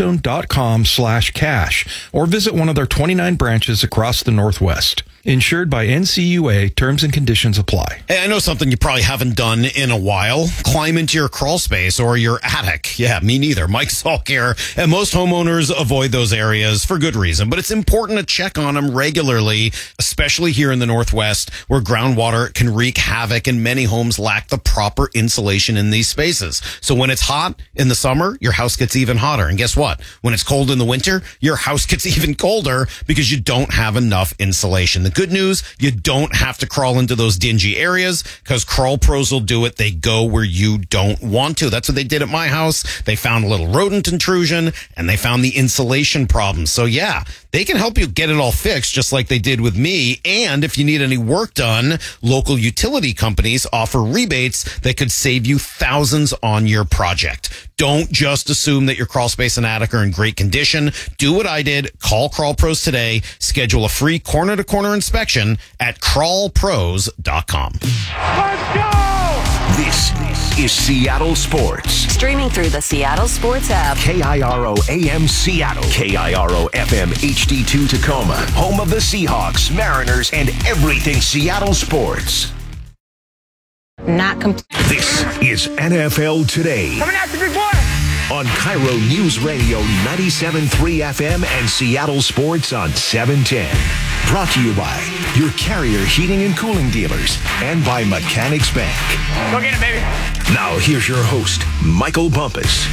harborstone.com/cash or visit one of their 29 branches across the Northwest. Insured by NCUA. Terms and conditions apply. Hey, I know something you probably haven't done in a while. Climb into your crawl space or your attic. Yeah, me neither. Mike Salk here. And most homeowners avoid those areas for good reason. But it's important to check on them regularly, especially here in the Northwest, where groundwater can wreak havoc and many homes lack the proper insulation in these spaces. So when it's hot in the summer, your house gets even hotter. And guess what? When it's cold in the winter, your house gets even colder because you don't have enough insulation. The good news, you don't have to crawl into those dingy areas because Crawl Pros will do it. They go where you don't want to. That's what they did at my house. They found a little rodent intrusion and they found the insulation problem. So yeah, they can help you get it all fixed just like they did with me. And if you need any work done, local utility companies offer rebates that could save you thousands on your project. Don't just assume that your crawl space and attic are in great condition. Do what I did. Call Crawl Pros today. Schedule a free corner-to-corner inspection at crawlpros.com. Let's go! This is Seattle Sports. Streaming through the Seattle Sports app. KIRO AM Seattle. KIRO FM HD2 Tacoma. Home of the Seahawks, Mariners, and everything Seattle sports. Not complete. This is NFL Today Coming out the big boy. on Cairo News Radio 97.3 FM and Seattle Sports on 710. Brought to you by your Carrier Heating and Cooling dealers and by Mechanics Bank. Go get it, baby. Now here's your host, Michael Bumpus.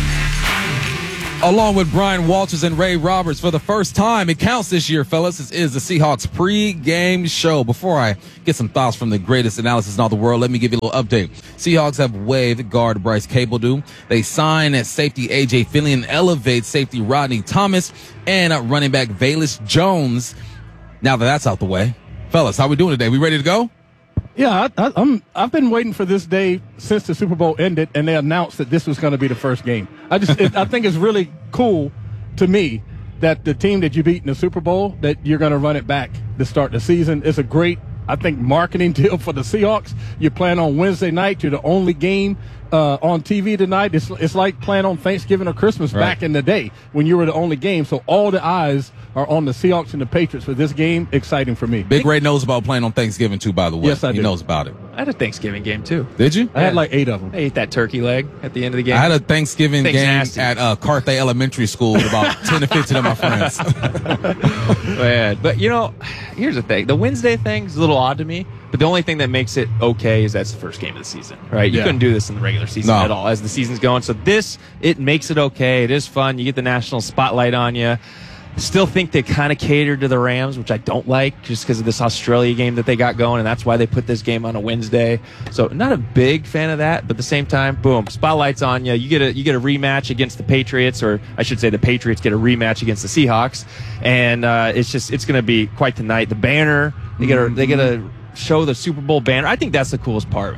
Along with Brian Walters and Ray Roberts for the first time. It counts this year, fellas. This is the Seahawks pre-game show. Before I get some thoughts from the greatest analysis in all the world, let me give you a little update. Seahawks have waived guard Bryce Cabeldue. They sign at safety A.J. Finley and elevate safety Rodney Thomas and running back Velus Jones. Now that that's out the way, fellas, how we doing today? We ready to go? Yeah, I've been waiting for this day since the Super Bowl ended, and they announced that this was going to be the first game. I think it's really cool to me that the team that you beat in the Super Bowl, that you're going to run it back to start the season. It's a great, I think, marketing deal for the Seahawks. You're playing on Wednesday night. You're the only game on TV tonight. It's like playing on Thanksgiving or Christmas back in the day when you were the only game. So all the eyes are on the Seahawks and the Patriots for this game. Exciting for me. Big Ray knows about playing on Thanksgiving, too, by the way. Yes, I do. He knows about it. I had a Thanksgiving game, too. Did you? I had like 8 of them. I ate that turkey leg at the end of the game. I had a Thanksgiving game nasty. at Carthay Elementary School with about 10 to 15 of my friends. But, you know, here's the thing. The Wednesday thing is a little odd to me, but the only thing that makes it okay is that's the first game of the season, right? You couldn't do this in the regular season at all as the season's going. So it makes it okay. It is fun. You get the national spotlight on you. Still think they kind of catered to the Rams, which I don't like just because of this Australia game that they got going, and that's why they put this game on a Wednesday. So not a big fan of that, but at the same time, boom, spotlight's on you. You get a rematch against the Patriots, or I should say the Patriots get a rematch against the Seahawks, and it's going to be quite the night. The banner, they get to show the Super Bowl banner. I think that's the coolest part.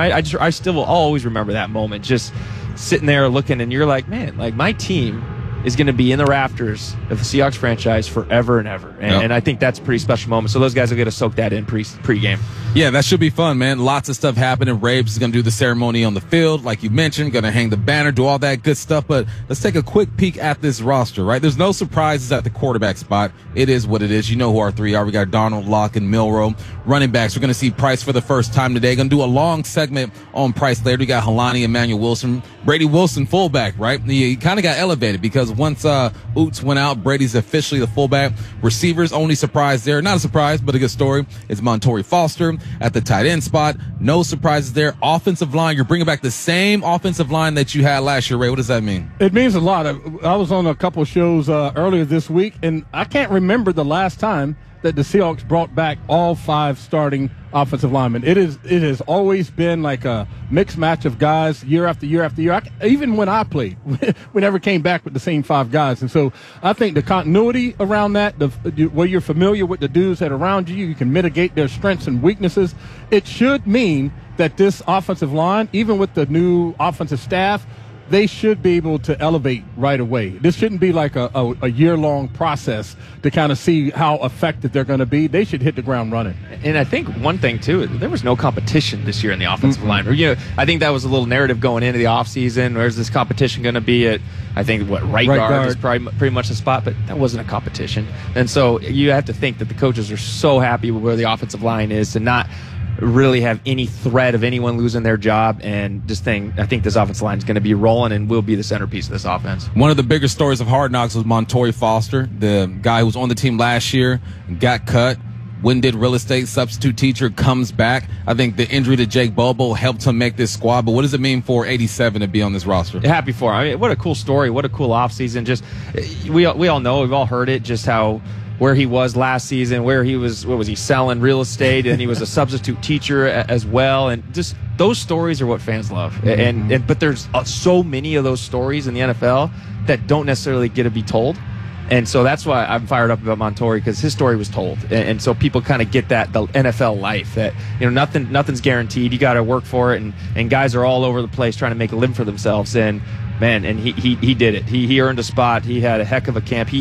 I still will always remember that moment, just sitting there looking, and you're like, man, like my team is going to be in the rafters of the Seahawks franchise forever and ever. And I think that's a pretty special moment. So those guys will get to soak that in pre-game. Yeah, that should be fun, man. Lots of stuff happening. Rabes is going to do the ceremony on the field, like you mentioned, going to hang the banner, do all that good stuff. But let's take a quick peek at this roster, right? There's no surprises at the quarterback spot. It is what it is. You know who our three are. We got Darnold, Locke, and Milroe. Running backs, we're going to see Price for the first time today. Going to do a long segment on Price later. We got Helani, Emmanuel Wilson, Brady Wilson, fullback, right? He kind of got elevated because once Oots went out, Brady's officially the fullback. Receivers, only surprise there. Not a surprise, but a good story. It's Montorie Foster at the tight end spot. No surprises there. Offensive line, you're bringing back the same offensive line that you had last year, Ray. What does that mean? It means a lot. I was on a couple of shows earlier this week, and I can't remember the last time that the Seahawks brought back all 5 starting offensive linemen. It has always been like a mixed match of guys year after year after year. Even when I played, we never came back with the same 5 guys. And so I think the continuity around that, where you're familiar with the dudes that are around you, you can mitigate their strengths and weaknesses. It should mean that this offensive line, even with the new offensive staff, they should be able to elevate right away. This shouldn't be like a year-long process to kind of see how effective they're going to be. They should hit the ground running. And I think one thing, too, there was no competition this year in the offensive line. You know, I think that was a little narrative going into the offseason. Where's this competition going to be at, I think, right guard is probably pretty much the spot, but that wasn't a competition. And so you have to think that the coaches are so happy with where the offensive line is to not really have any threat of anyone losing their job. And I think this offensive line is going to be rolling and will be the centerpiece of this offense. One of the bigger stories of Hard Knocks was Montorie Foster, the guy who was on the team last year, got cut. Did real estate, substitute teacher, comes back. I think the injury to Jake Bobo helped him make this squad. But what does it mean for 87 to be on this roster? Happy for him. I mean, what a cool story. What a cool offseason. Just we all know, we've all heard it, just how where he was last season, where he was, what was he, selling real estate, and he was a substitute teacher as well. And just those stories are what fans love. But there's so many of those stories in the NFL that don't necessarily get to be told. And so that's why I'm fired up about Montorie, because his story was told. And so people kind of get that, the NFL life, that, you know, nothing's guaranteed. You got to work for it. And guys are all over the place trying to make a living for themselves. And, man, and he did it. He earned a spot. He had a heck of a camp.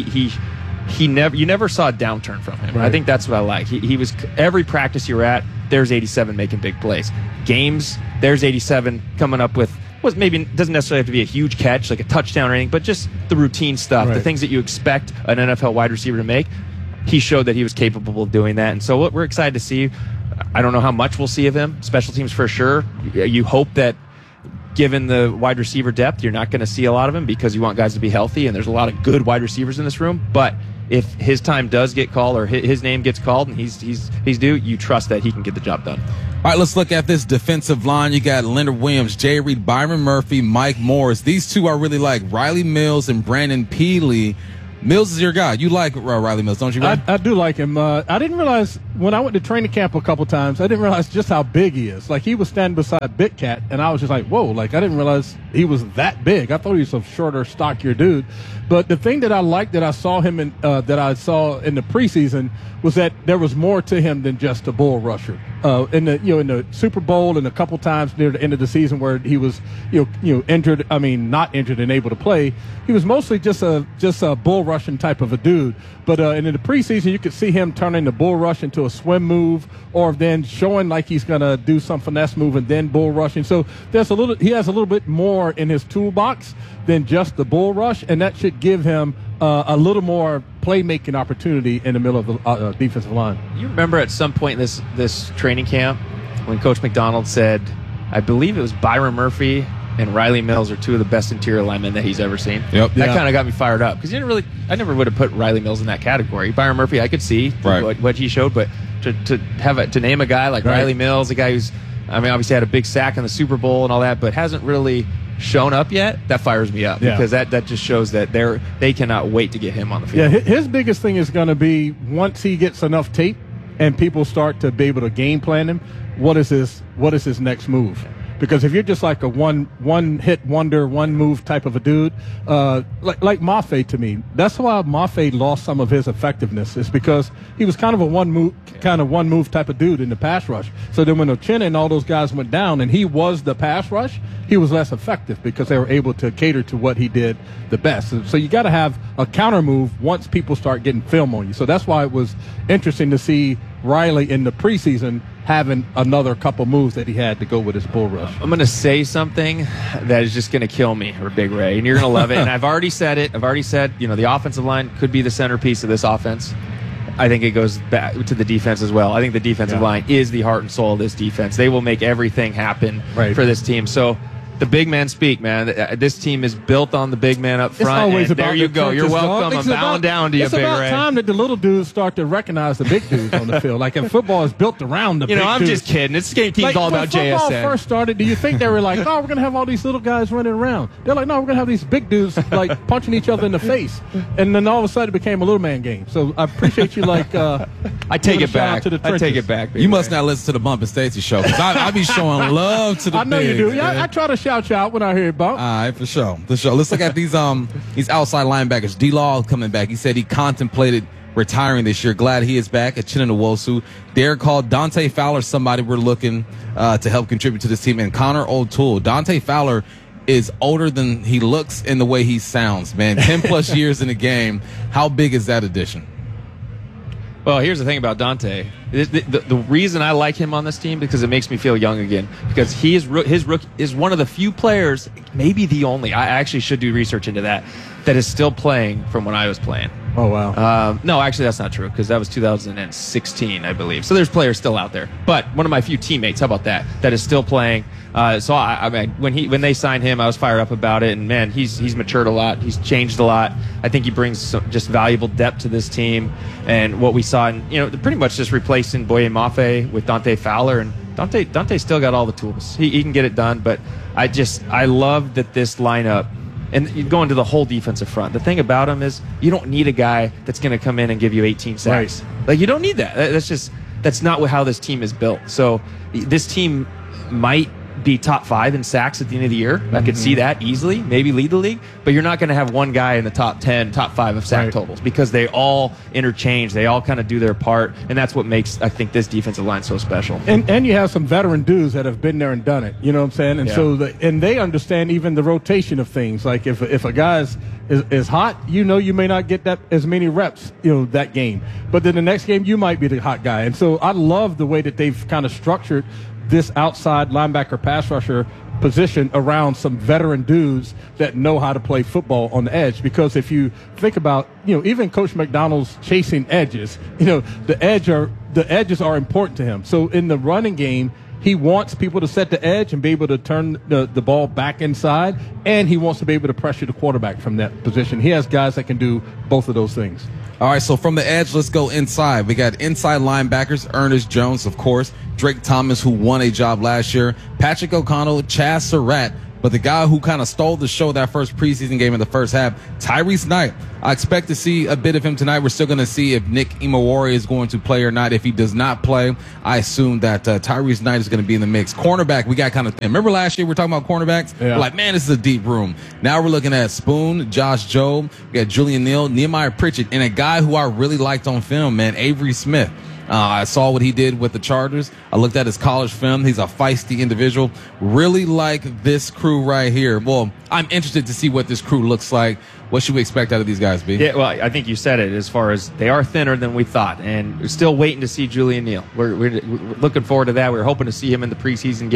You never saw a downturn from him. Right. I think that's what I like. He was, every practice you're at, there's 87 making big plays. Games, there's 87 coming up with, maybe doesn't necessarily have to be a huge catch, like a touchdown or anything, but just the routine stuff, the things that you expect an NFL wide receiver to make. He showed that he was capable of doing that. And so what we're excited to see, I don't know how much we'll see of him. Special teams for sure. You hope that given the wide receiver depth, you're not going to see a lot of him because you want guys to be healthy, and there's a lot of good wide receivers in this room. But if his time does get called or his name gets called and he's due, you trust that he can get the job done. All right, let's look at this defensive line. You got Leonard Williams, Jay Reed, Byron Murphy, Mike Morris. These two are really like Riley Mills and Brandon Peely. Mills is your guy. You like Riley Mills, don't you, Ryan? I do like him. I didn't realize when I went to training camp a couple times, I didn't realize just how big he is. Like, he was standing beside Big Cat, and I was just like, whoa, like, I didn't realize he was that big. I thought he was a shorter, stockier dude. But the thing that I liked that I saw him in, that I saw in the preseason was that there was more to him than just a bull rusher. In the Super Bowl and a couple times near the end of the season where he was injured, not injured and able to play, he was mostly just a bull rushing type of a dude. But in the preseason, you could see him turning the bull rush into a swim move, or then showing like he's going to do some finesse move and then bull rushing. So he has a little bit more in his toolbox than just the bull rush, and that should give him a little more playmaking opportunity in the middle of the defensive line. You remember at some point in this training camp when Coach McDonald said, I believe it was Byron Murphy and Riley Mills are two of the best interior linemen that he's ever seen. Yep. That kind of got me fired up because I never would have put Riley Mills in that category. Byron Murphy, I could see what he showed, but to name a guy like Riley Mills, a guy who's obviously had a big sack in the Super Bowl and all that, but hasn't really shown up yet, that fires me up because that just shows that they cannot wait to get him on the field. Yeah, his biggest thing is going to be once he gets enough tape and people start to be able to game plan him, what is his next move? Because if you're just like a one hit wonder, one move type of a dude, like Mafe to me, that's why Mafe lost some of his effectiveness. Is because he was kind of a one move type of dude in the pass rush. So then when Uchenna and all those guys went down and he was the pass rush, he was less effective because they were able to cater to what he did the best. So you got to have a counter move once people start getting film on you. So that's why it was interesting to see Riley in the preseason having another couple moves that he had to go with his bull rush. I'm going to say something that is just going to kill me, or Big Ray, and you're going to love it. And I've already said it. I've already said, the offensive line could be the centerpiece of this offense. I think it goes back to the defense as well. I think the defensive line is the heart and soul of this defense. They will make everything happen for this team. So the big men speak, man. This team is built on the big man up front. And there you go. You're welcome. I'm bowing down to you, Big Ray. It's about time that the little dudes start to recognize the big dudes on the field. Like, if football is built around the big dudes. I'm just kidding. This game team's all about JSN. When football first started, do you think they were like, oh, we're going to have all these little guys running around? They're like, no, we're going to have these big dudes like punching each other in the face. And then all of a sudden it became a little man game. So I appreciate you I take it back. I take it back. You must not listen to the Bump and Stacy show because I be showing love to the I know bigs, you do. man. I try to shout you out when I hear Bump. All right, for sure. Let's look at these outside linebackers. D-Law coming back. He said he contemplated retiring this year. Glad he is back at Uchenna Nwosu. Derek called Dante Fowler somebody we're looking to help contribute to this team. And Connor O'Toole. Dante Fowler is older than he looks in the way he sounds, man. 10 plus years in the game. How big is that addition? Well, here's the thing about Dante. The reason I like him on this team because it makes me feel young again. Because his rookie is one of the few players, maybe the only. I actually should do research into that is still playing from when I was playing. Oh, wow. No, actually, that's not true because that was 2016, I believe. So there's players still out there. But one of my few teammates, how about that is still playing. So I mean, when they signed him, I was fired up about it. And man, he's matured a lot. He's changed a lot. I think he brings some just valuable depth to this team. And what we saw, pretty much just replacing Boye Mafe with Dante Fowler. And Dante still got all the tools. He can get it done. But I love that this lineup. And you go into the whole defensive front. The thing about him is you don't need a guy that's going to come in and give you 18 sacks. Right. Like, you don't need that. That's not how this team is built. So this team might be top 5 in sacks at the end of the year. I could see that easily, maybe lead the league. But you're not going to have one guy in the top 10, top 5 of sack totals because they all interchange. They all kind of do their part. And that's what makes, I think, this defensive line so special. And you have some veteran dudes that have been there and done it. You know what I'm saying? And so they understand even the rotation of things. Like if a guy is hot, you may not get that as many reps, that game. But then the next game, you might be the hot guy. And so I love the way that they've kind of structured this outside linebacker pass rusher position around some veteran dudes that know how to play football on the edge. Because if you think about, even Coach McDonald's chasing edges, the edge are the edges are important to him. So in the running game, he wants people to set the edge and be able to turn the ball back inside, and he wants to be able to pressure the quarterback from that position. He has guys that can do both of those things. All right, so from the edge, let's go inside. We got inside linebackers, Ernest Jones, of course, Drake Thomas, who won a job last year, Patrick O'Connell, Chaz Surratt, but the guy who kind of stole the show that first preseason game in the first half, Tyrese Knight. I expect to see a bit of him tonight. We're still going to see if Nick Imawari is going to play or not. If he does not play, I assume that Tyrese Knight is going to be in the mix. Cornerback, we got kind of – remember last year we were talking about cornerbacks? Yeah. We're like, man, this is a deep room. Now we're looking at Spoon, Josh Jobe, we got Julian Neal, Nehemiah Pritchett, and a guy who I really liked on film, man, Avery Smith. I saw what he did with the Chargers. I looked at his college film. He's a feisty individual. Really like this crew right here. Well, I'm interested to see what this crew looks like. What should we expect out of these guys, B? Yeah, well, I think you said it as far as they are thinner than we thought, and we're still waiting to see Julian Neal. We're looking forward to that. We were hoping to see him in the preseason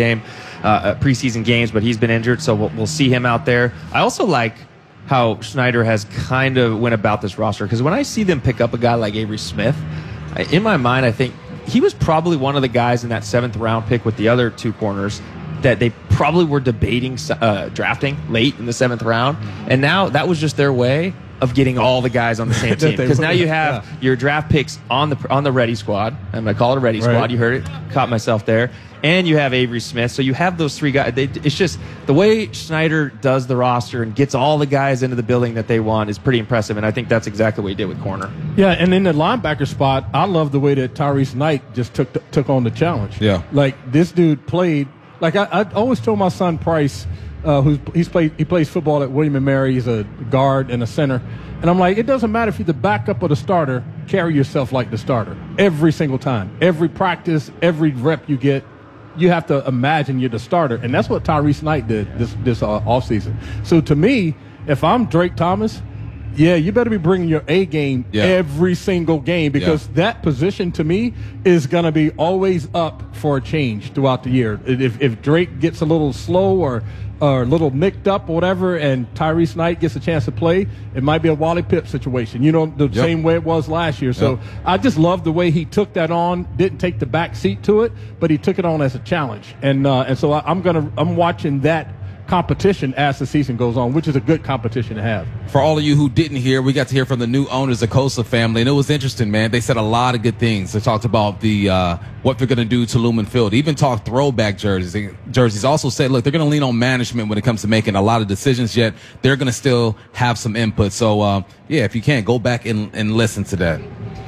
games, but he's been injured, so we'll see him out there. I also like how Schneider has kind of went about this roster, because when I see them pick up a guy like Avery Smith, in my mind, I think he was probably one of the guys in that 7th round pick with the other two corners that they probably were debating drafting late in the 7th round. And now that was just their way of getting all the guys on the same team. Because now you have your draft picks on the ready squad. I'm going to call it a ready squad. You heard it. Caught myself there. And you have Avery Smith. So you have those three guys. It's just the way Schneider does the roster and gets all the guys into the building that they want is pretty impressive. And I think that's exactly what he did with corner. Yeah, and in the linebacker spot, I love the way that Tyrese Knight just took on the challenge. Yeah. Like, this dude played – like, I always told my son Price, he plays football at William & Mary. He's a guard and a center. And I'm like, it doesn't matter if you're the backup or the starter, carry yourself like the starter every single time. Every practice, every rep you get, you have to imagine you're the starter. And that's what Tyrese Knight did this offseason. So to me, if I'm Drake Thomas, yeah, you better be bringing your A game every single game, because that position to me is going to be always up for a change throughout the year. If Drake gets a little slow or a little nicked up or whatever, and Tyrese Knight gets a chance to play, it might be a Wally Pipp situation, the same way it was last year. So I just love the way he took that on, didn't take the back seat to it, but he took it on as a challenge. And so I'm watching that competition as the season goes on, which is a good competition to have. For all of you who didn't hear, we got to hear from the new owners of Kosa family, and it was interesting, man. They said a lot of good things. They talked about the what they're going to do to Lumen Field, even talked throwback jerseys. Also said, look, they're going to lean on management when it comes to making a lot of decisions, yet they're going to still have some input. So, if you can, go back and listen to that.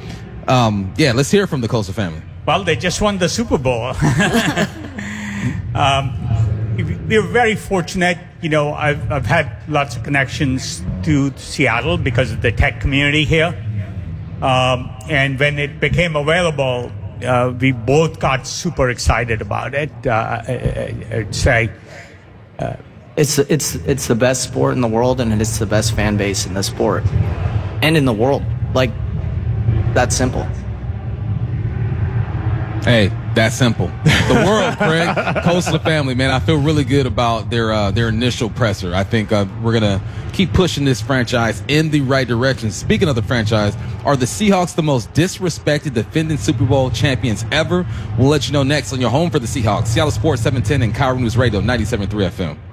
Let's hear from the Kosa family. Well, they just won the Super Bowl. We're very fortunate. I've had lots of connections to Seattle because of the tech community here. And when it became available, we both got super excited about it. I'd say it's the best sport in the world, and it's the best fan base in the sport and in the world. Like, that's simple. Hey, that's simple. The world, Craig. Kosa family, man. I feel really good about their initial presser. I think we're going to keep pushing this franchise in the right direction. Speaking of the franchise, are the Seahawks the most disrespected defending Super Bowl champions ever? We'll let you know next on your home for the Seahawks. Seattle Sports 710 and Cairo News Radio 97.3 FM.